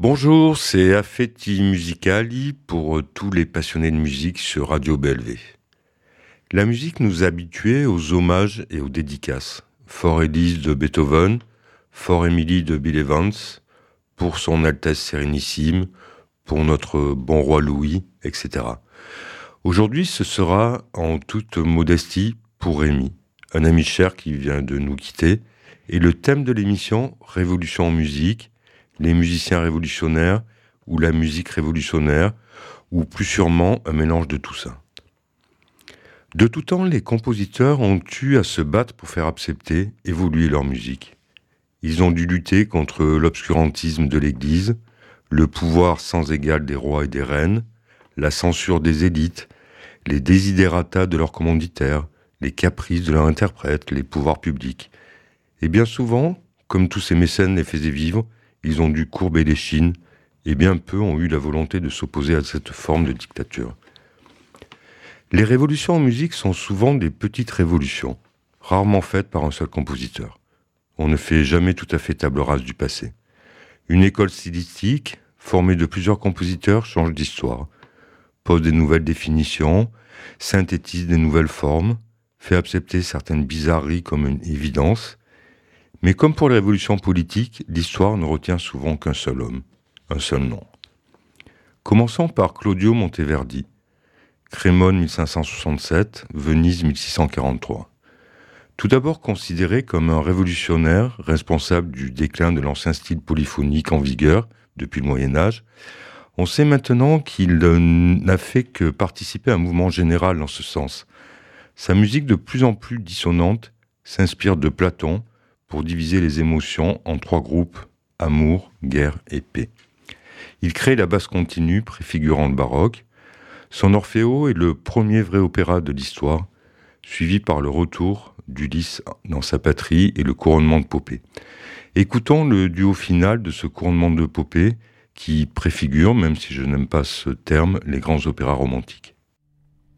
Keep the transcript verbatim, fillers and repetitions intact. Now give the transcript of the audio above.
Bonjour, c'est Affetti Musicali pour tous les passionnés de musique sur Radio B L V. La musique nous a habitués aux hommages et aux dédicaces. For Elise de Beethoven, For Emily de Bill Evans, pour son Altesse Sérénissime, pour notre bon roi Louis, et cetera. Aujourd'hui, ce sera en toute modestie pour Rémi, un ami cher qui vient de nous quitter, et le thème de l'émission, Révolution en musique, les musiciens révolutionnaires ou la musique révolutionnaire, ou plus sûrement un mélange de tout ça. De tout temps, les compositeurs ont eu à se battre pour faire accepter, évoluer leur musique. Ils ont dû lutter contre l'obscurantisme de l'Église, le pouvoir sans égal des rois et des reines, la censure des élites, les desiderata de leurs commanditaires, les caprices de leurs interprètes, les pouvoirs publics. Et bien souvent, comme tous ces mécènes les faisaient vivre, ils ont dû courber les chines, et bien peu ont eu la volonté de s'opposer à cette forme de dictature. Les révolutions en musique sont souvent des petites révolutions, rarement faites par un seul compositeur. On ne fait jamais tout à fait table rase du passé. Une école stylistique, formée de plusieurs compositeurs, change d'histoire, pose des nouvelles définitions, synthétise des nouvelles formes, fait accepter certaines bizarreries comme une évidence. Mais comme pour les révolutions politiques, l'histoire ne retient souvent qu'un seul homme, un seul nom. Commençons par Claudio Monteverdi, Crémone mille cinq cent soixante-sept, Venise mille six cent quarante-trois. Tout d'abord considéré comme un révolutionnaire responsable du déclin de l'ancien style polyphonique en vigueur depuis le Moyen-Âge, on sait maintenant qu'il n'a fait que participer à un mouvement général dans ce sens. Sa musique de plus en plus dissonante s'inspire de Platon pour diviser les émotions en trois groupes, amour, guerre et paix. Il crée la basse continue préfigurant le baroque. Son Orfeo est le premier vrai opéra de l'histoire, suivi par le retour d'Ulysse dans sa patrie et le couronnement de Popée. Écoutons le duo final de ce couronnement de Popée qui préfigure, même si je n'aime pas ce terme, les grands opéras romantiques.